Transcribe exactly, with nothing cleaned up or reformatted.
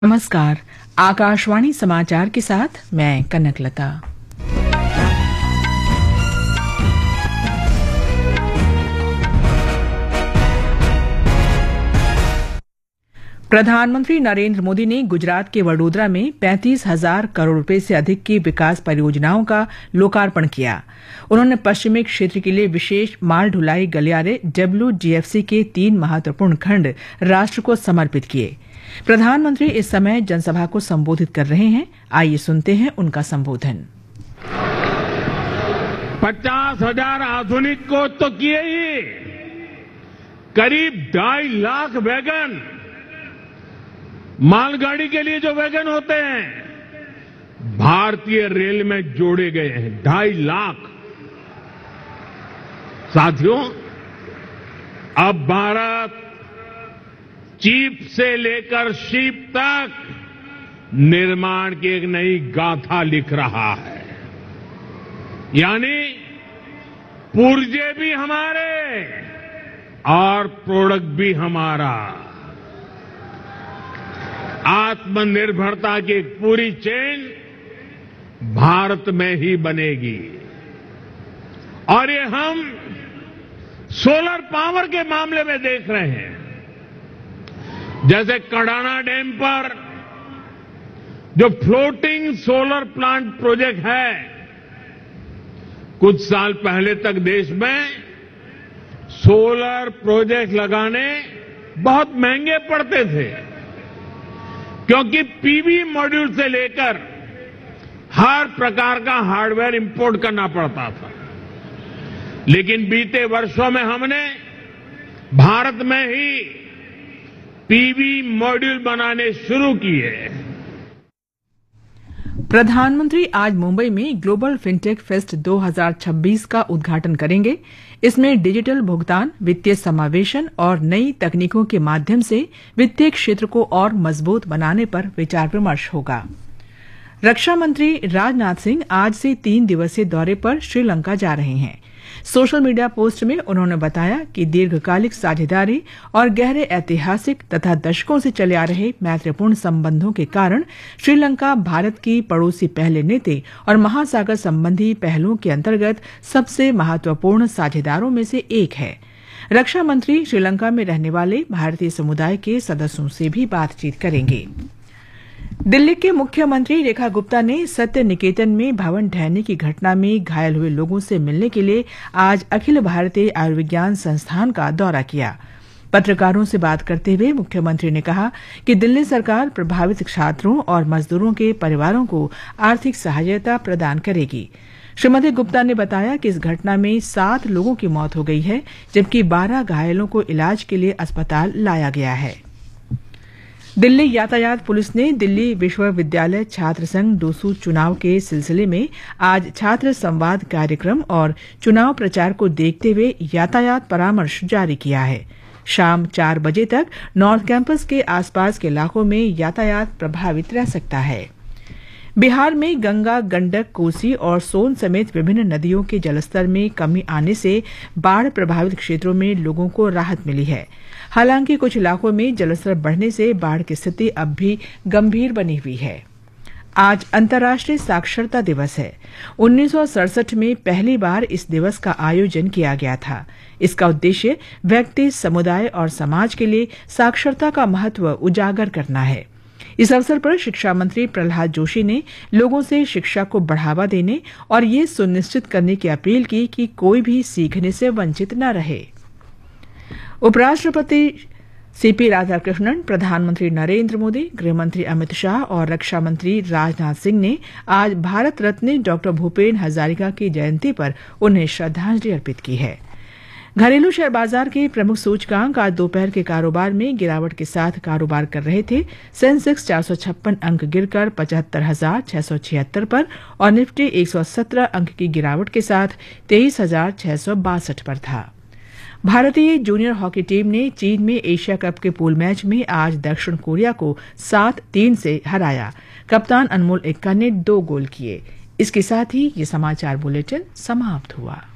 नमस्कार। आकाशवाणी समाचार के साथ मैं कनकलता। प्रधानमंत्री नरेंद्र मोदी ने गुजरात के वडोदरा में पैंतीस हजार करोड़ रुपए से अधिक की विकास परियोजनाओं का लोकार्पण किया। उन्होंने पश्चिमी क्षेत्र के लिए विशेष माल ढुलाई गलियारे डब्ल्यूजीएफसी के तीन महत्वपूर्ण खंड राष्ट्र को समर्पित किए। प्रधानमंत्री इस समय जनसभा को संबोधित कर रहे हैं। आइए सुनते हैं उनका संबोधन। पचास हजार आधुनिक कोच तो किए ही, करीब ढाई लाख वैगन, मालगाड़ी के लिए जो वैगन होते हैं भारतीय रेल में जोड़े गए हैं। ढाई लाख। साथियों, अब भारत चीप से लेकर शीप तक निर्माण की एक नई गाथा लिख रहा है। यानी पुर्जे भी हमारे और प्रोडक्ट भी हमारा। आत्मनिर्भरता की एक पूरी चेन भारत में ही बनेगी। और ये हम सोलर पावर के मामले में देख रहे हैं। जैसे कड़ाना डैम पर जो फ्लोटिंग सोलर प्लांट प्रोजेक्ट है, कुछ साल पहले तक देश में सोलर प्रोजेक्ट लगाने बहुत महंगे पड़ते थे, क्योंकि पीवी मॉड्यूल से लेकर हर प्रकार का हार्डवेयर इंपोर्ट करना पड़ता था। लेकिन बीते वर्षों में हमने भारत में ही पीवी मॉड्यूल बनाने शुरू किए। प्रधानमंत्री आज मुंबई में ग्लोबल फिनटेक फेस्ट दो हज़ार छब्बीस का उद्घाटन करेंगे। इसमें डिजिटल भुगतान, वित्तीय समावेशन और नई तकनीकों के माध्यम से वित्तीय क्षेत्र को और मजबूत बनाने पर विचार विमर्श होगा। रक्षा मंत्री राजनाथ सिंह आज से तीन दिवसीय दौरे पर श्रीलंका जा रहे हैं। सोशल मीडिया पोस्ट में उन्होंने बताया कि दीर्घकालिक साझेदारी और गहरे ऐतिहासिक तथा दशकों से चले आ रहे मैत्रीपूर्ण संबंधों के कारण श्रीलंका भारत की पड़ोसी पहले नेता और महासागर संबंधी पहलुओं के अंतर्गत सबसे महत्वपूर्ण साझेदारों में से एक है। रक्षा मंत्री श्रीलंका में रहने वाले भारतीय समुदाय के सदस्यों से भी बातचीत करेंगे। दिल्ली के मुख्यमंत्री रेखा गुप्ता ने सत्य निकेतन में भवन ढहने की घटना में घायल हुए लोगों से मिलने के लिए आज अखिल भारतीय आयुर्विज्ञान संस्थान का दौरा किया। पत्रकारों से बात करते हुए मुख्यमंत्री ने कहा कि दिल्ली सरकार प्रभावित छात्रों और मजदूरों के परिवारों को आर्थिक सहायता प्रदान करेगी। श्रीमती गुप्ता ने बताया कि इस घटना में सात लोगों की मौत हो गई है, जबकि बारह घायलों को इलाज के लिए अस्पताल लाया गया है। दिल्ली यातायात पुलिस ने दिल्ली विश्वविद्यालय छात्र संघ डूसू चुनाव के सिलसिले में आज छात्र संवाद कार्यक्रम और चुनाव प्रचार को देखते हुए यातायात परामर्श जारी किया है। शाम चार बजे तक नॉर्थ कैंपस के आसपास के इलाकों में यातायात प्रभावित रह सकता है। बिहार में गंगा, गंडक, कोसी और सोन समेत विभिन्न नदियों के जलस्तर में कमी आने से बाढ़ प्रभावित क्षेत्रों में लोगों को राहत मिली है। हालांकि कुछ इलाकों में जलस्तर बढ़ने से बाढ़ की स्थिति अब भी गंभीर बनी हुई है। आज अंतर्राष्ट्रीय साक्षरता दिवस है। उन्नीस सौ सड़सठ में पहली बार इस दिवस का आयोजन किया गया था। इसका उद्देश्य व्यक्ति, समुदाय और समाज के लिए साक्षरता का महत्व उजागर करना है। इस अवसर पर शिक्षा मंत्री प्रहलाद जोशी ने लोगों से शिक्षा को बढ़ावा देने और ये सुनिश्चित करने की अपील की कि कोई भी सीखने से वंचित न रहे। उपराष्ट्रपति सीपी राधाकृष्णन, प्रधानमंत्री नरेंद्र मोदी, गृहमंत्री अमित शाह और रक्षा मंत्री राजनाथ सिंह ने आज भारत रत्न डॉक्टर भूपेन हजारिका की जयंती पर उन्हें श्रद्धांजलि अर्पित की है। घरेलू शेयर बाजार के प्रमुख सूचकांक आज दोपहर के कारोबार में गिरावट के साथ कारोबार कर रहे थे। सेंसेक्स चार सौ छप्पन अंक गिरकर पचहत्तर हजार छह सौ छिहत्तर पर और निफ्टी एक सौ सत्रह अंक की गिरावट के साथ तेईस हजार छह सौ बासठ पर था। भारतीय जूनियर हॉकी टीम ने चीन में एशिया कप के पूल मैच में आज दक्षिण कोरिया को सात तीन से हराया। कप्तान अनमोल एक्का ने दो गोल किए। इसके साथ ही ये समाचार बुलेटिन समाप्त हुआ।